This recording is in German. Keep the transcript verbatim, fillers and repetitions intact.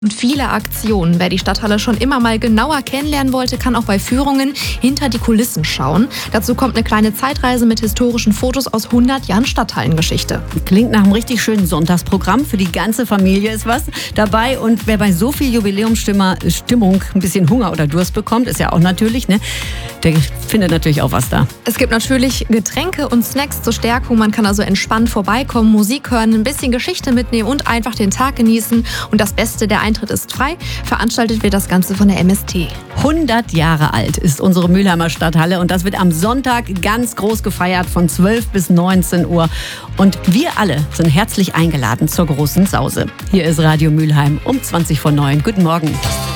Und viele Aktionen. Wer die Stadthalle schon immer mal genauer kennenlernen wollte, kann auch bei Führungen hinter die Kulissen schauen. Dazu kommt eine kleine Zeitreise mit historischen Fotos aus hundert Jahren Stadthallengeschichte. Klingt nach einem richtig schönen Sonntagsprogramm. Für die ganze Familie ist was dabei. Und wer bei so viel Jubiläumsstimmung ein bisschen Hunger oder Durst bekommt, ist ja auch natürlich, ne? Der findet natürlich auch was da. Es gibt natürlich Getränke und Snacks zur Stärkung. Man kann also entspannt vorbeikommen, Musik hören, ein bisschen Geschichte mitnehmen und einfach den Tag genießen. Und das Beste, der Eintritt ist frei. Veranstaltet wird das Ganze von der M S T. hundert Jahre alt ist unsere Mülheimer Stadthalle und das wird am Sonntag ganz groß gefeiert von zwölf bis neunzehn Uhr. Und wir alle sind herzlich eingeladen zur großen Sause. Hier ist Radio Mülheim um zwanzig vor neun. Guten Morgen.